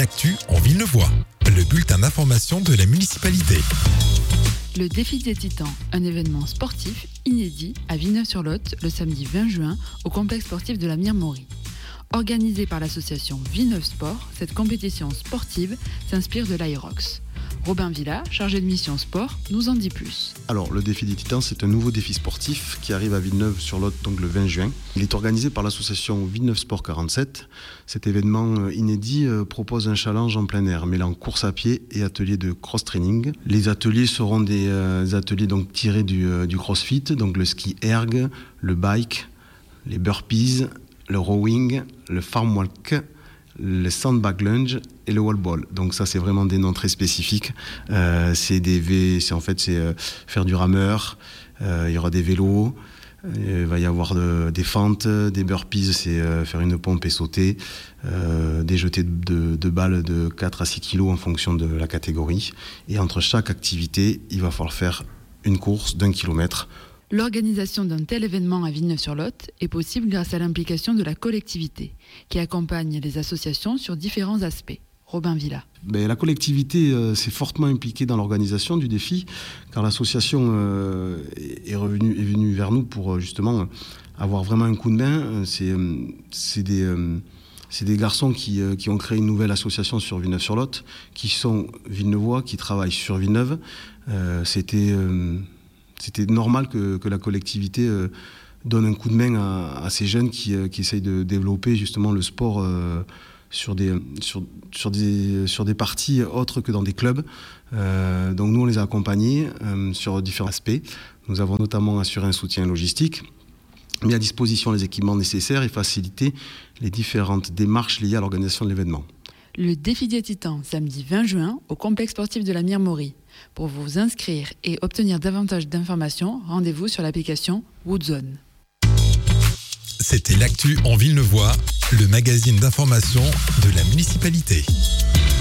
l'actu en Villeneuvois, le bulletin d'information de la municipalité. Le défi des titans, un événement sportif inédit à Villeneuve-sur-Lot le samedi 20 juin au complexe sportif de la Mirmorie. Organisée par l'association Villeneuve Sport, cette compétition sportive s'inspire de l'Aerox. Robin Villa, chargé de mission sport, nous en dit plus. Alors, le défi des titans, c'est un nouveau défi sportif qui arrive à Villeneuve-sur-Lot donc le 20 juin. Il est organisé par l'association Villeneuve Sport 47. Cet événement inédit propose un challenge en plein air, mêlant course à pied et ateliers de cross-training. Les ateliers seront des ateliers donc tirés du crossfit, donc le ski erg, le bike, les burpees, le rowing, le farm walk, le sandbag lunge et le wall ball. Donc ça, c'est vraiment des noms très spécifiques. C'est faire du rameur. Il y aura des vélos. Il va y avoir des fentes, des burpees, c'est faire une pompe et sauter. Des jetés de balles de 4 à 6 kilos en fonction de la catégorie. Et entre chaque activité, il va falloir faire une course d'1 kilomètre. L'organisation d'un tel événement à Villeneuve-sur-Lot est possible grâce à l'implication de la collectivité, qui accompagne les associations sur différents aspects. Robin Villa. La collectivité s'est fortement impliquée dans l'organisation du défi, car l'association est venue vers nous pour justement avoir vraiment un coup de main. C'est des garçons qui ont créé une nouvelle association sur Villeneuve-sur-Lot, qui sont villeneuvois, qui travaillent sur Villeneuve. C'était normal que la collectivité donne un coup de main à ces jeunes qui essayent de développer justement le sport sur des parties autres que dans des clubs. Donc nous, on les a accompagnés sur différents aspects. Nous avons notamment assuré un soutien logistique, mis à disposition les équipements nécessaires et facilité les différentes démarches liées à l'organisation de l'événement. Le défi des titans, samedi 20 juin, au complexe sportif de la Mirmorie. Pour vous inscrire et obtenir davantage d'informations, rendez-vous sur l'application Woodzone. C'était l'actu en Villeneuvois, le magazine d'information de la municipalité.